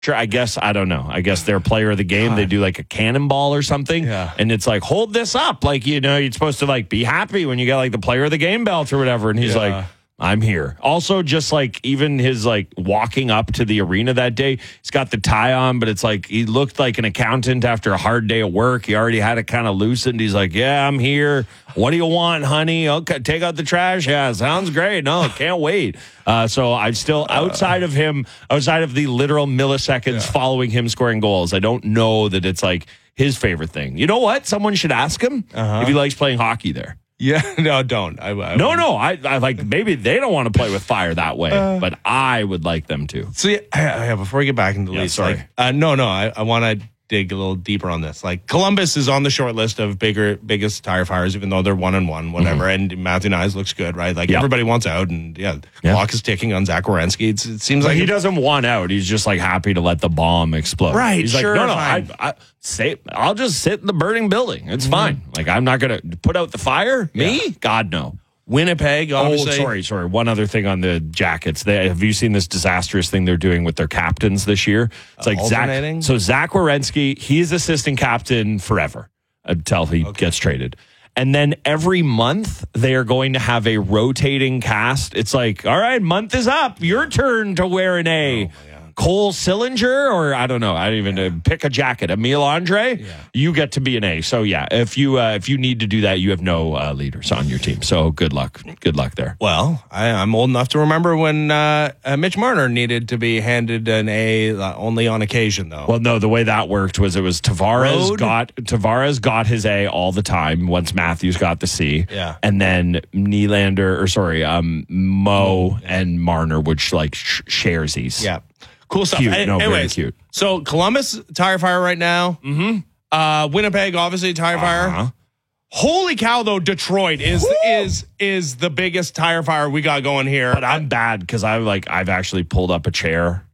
Sure, I guess, I don't know. I guess they're player of the game. They do like a cannonball or something. Yeah. And it's like, hold this up. Like, you know, you're supposed to like be happy when you get like the player of the game belt or whatever. And he's like, I'm here. Also, just like even his like walking up to the arena that day, he's got the tie on, but it's like he looked like an accountant after a hard day of work. He already had it kind of loosened. He's like, yeah, I'm here. What do you want, honey? Okay, take out the trash. Yeah, sounds great. No, can't wait. So I'm still outside of the literal milliseconds following him scoring goals. I don't know that it's like his favorite thing. You know what? Someone should ask him if he likes playing hockey there. Yeah, no, don't. I like maybe they don't want to play with fire that way, but I would like them to. So yeah, before we get back into the Leafs, sorry. I want to dig a little deeper on this. Like Columbus is on the short list of biggest tire fires, even though they're 1-1, whatever. And Matthew Knies looks good, right? Like everybody wants out, and clock is ticking on Zach Werenski. It seems like he doesn't want out. He's just like happy to let the bomb explode. Right? He's sure, like, no, I'll just sit in the burning building. It's fine. Like I'm not gonna put out the fire. Me? God no. Winnipeg, obviously. Oh, sorry. One other thing on the Jackets. Have you seen this disastrous thing they're doing with their captains this year? It's like Zach Werenski, he's assistant captain forever until he gets traded. And then every month they are going to have a rotating cast. It's like, all right, month is up. Your turn to wear an A. Cole Sillinger, or I don't know. I don't even pick a jacket. Emile Andre, you get to be an A. So yeah, if you need to do that, you have no leaders on your team. So good luck. Good luck there. Well, I'm old enough to remember when Mitch Marner needed to be handed an A only on occasion, though. Well, no, the way that worked was it was Tavares got his A all the time once Matthews got the C. Yeah. And then Mo and Marner would like sharesies. Yeah. Cool stuff. Cute. Anyways, very cute. So Columbus tire fire right now. Mm-hmm. Winnipeg obviously tire fire. Holy cow, though! Detroit is the biggest tire fire we got going here. But I'm bad because I've actually pulled up a chair